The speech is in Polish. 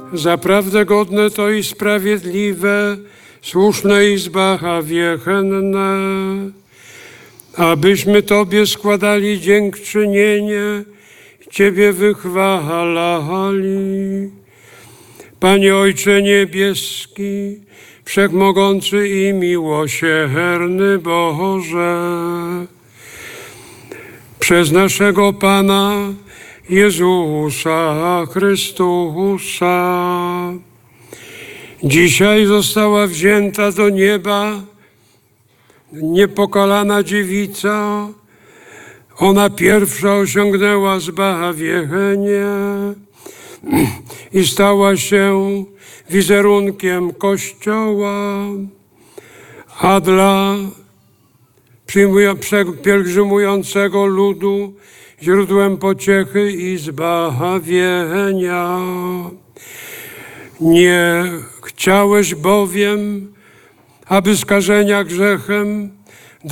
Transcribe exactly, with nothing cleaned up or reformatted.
Zaprawdę godne to i sprawiedliwe, słuszne i zbawienne, abyśmy Tobie składali dziękczynienie i Ciebie wychwalali. Panie Ojcze Niebieski, Wszechmogący i miłosierny Boże, przez naszego Pana Jezusa Chrystusa dzisiaj została wzięta do nieba niepokalana dziewica. Ona pierwsza osiągnęła zbawienie i stała się wizerunkiem Kościoła, a dla pielgrzymującego ludu źródłem pociechy i zbawienia. Nie chciałeś bowiem, aby skażenia grzechem